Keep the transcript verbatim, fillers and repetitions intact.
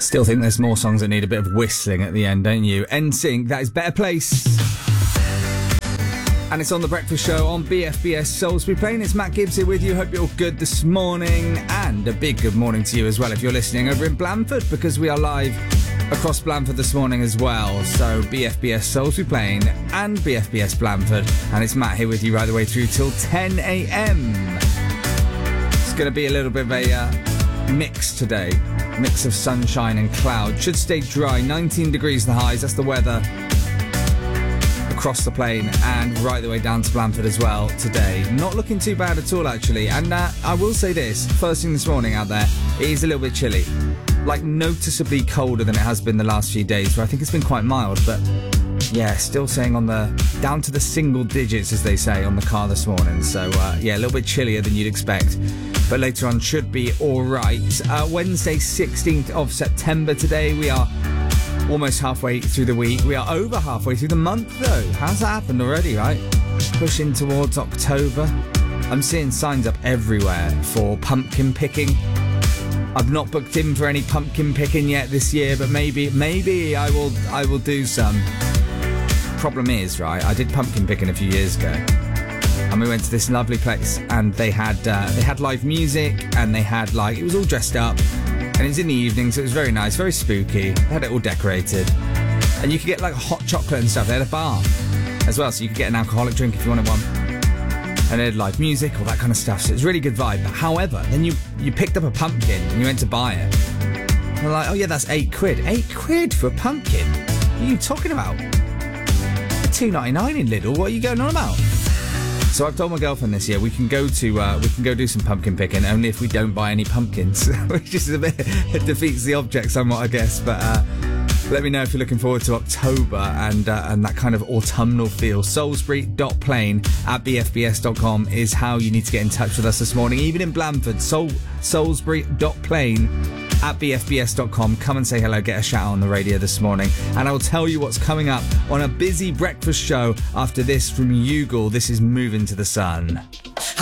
Still think there's more songs that need a bit of whistling at the end, don't you? N Sync, that is Better Place. And it's on The Breakfast Show on B F B S Salisbury Plain. It's Matt Gibbs here with you. Hope you're all good this morning. And a big good morning to you as well if you're listening over in Blandford, because we are live across Blandford this morning as well. So B F B S Salisbury Plain and B F B S Blandford. And it's Matt here with you right the way through till ten a.m. It's going to be a little bit of a uh, mix today. Mix of sunshine and cloud. Should stay dry. nineteen degrees the highs. That's the weather across the plain and right the way down to Blandford as well today. Not looking too bad at all, actually. And uh, I will say this, first thing this morning out there, it is a little bit chilly. Like, noticeably colder than it has been the last few days, where I think it's been quite mild, but yeah, still saying on the, down to the single digits, as they say, on the car this morning. So uh, yeah, a little bit chillier than you'd expect. But later on should be all right. Uh, Wednesday, sixteenth of September today. We are almost halfway through the week. We are over halfway through the month, though. How's that happened already, right? Pushing towards October. I'm seeing signs up everywhere for pumpkin picking. I've not booked in for any pumpkin picking yet this year, but maybe, maybe I will. I will do some. Problem is, right? I did pumpkin picking a few years ago, and we went to this lovely place, and they had uh, they had live music, and they had like it was all dressed up. And it's in the evening, so it was very nice, very spooky. They had it all decorated. And you could get like hot chocolate and stuff. They had a bar as well, so you could get an alcoholic drink if you wanted one. And they had live music, all that kind of stuff. So it was a really good vibe. But however, then you, you picked up a pumpkin and you went to buy it. And they're like, oh yeah, that's eight quid. Eight quid for a pumpkin? What are you talking about? two ninety-nine in Lidl, what are you going on about? So I've told my girlfriend this year we can go to uh, we can go do some pumpkin picking, only if we don't buy any pumpkins, which is a bit it defeats the object somewhat, I guess. But uh, let me know if you're looking forward to October and uh, and that kind of autumnal feel. Salisbury dot plain at b f b s dot com is how you need to get in touch with us this morning. Even in Blandford, Sol- Salisbury dot plain at b f b s dot com. Come and say hello, get a shout on the radio this morning, and I will tell you what's coming up on a busy breakfast show after this from Youghal. This is Moving to the Sun.